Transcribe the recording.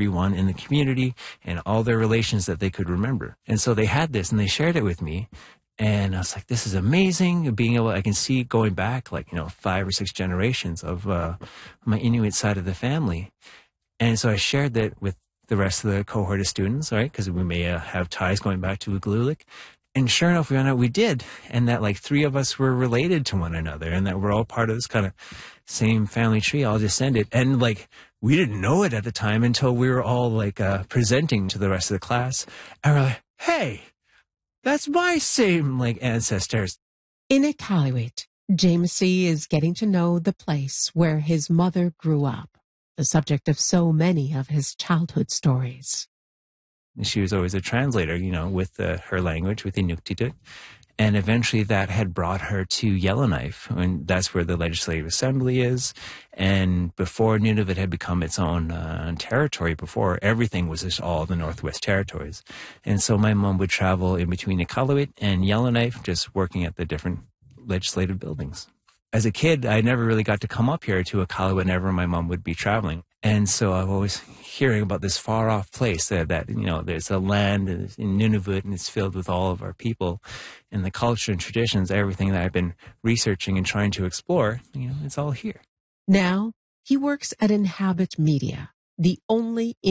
everyone in the community and all their relations that they could remember. And so they had this and they shared it with me. And I was like, this is amazing. Being able, I can see going back like, 5 or 6 generations of my Inuit side of the family. And so I shared that with the rest of the cohort of students, right? Because we may have ties going back to Igloolik. And sure enough, we found out we did. And that like 3 of us were related to one another and that we're all part of this kind of same family tree, all descended. And like, we didn't know it at the time until we were all like presenting to the rest of the class. And we're like, hey, that's my same like ancestors. In Iqaluit, Jamesy is getting to know the place where his mother grew up, the subject of so many of his childhood stories. She was always a translator, with her language, with Inuktitut. And eventually that had brought her to Yellowknife, and that's where the Legislative Assembly is. And before Nunavut had become its own territory, before everything was just all the Northwest Territories. And so my mom would travel in between Iqaluit and Yellowknife, just working at the different legislative buildings. As a kid, I never really got to come up here to Iqaluit whenever my mom would be traveling. And so I'm always hearing about this far-off place that there's a land in Nunavut and it's filled with all of our people and the culture and traditions, everything that I've been researching and trying to explore, it's all here. Now, he works at Inhabit Media, the only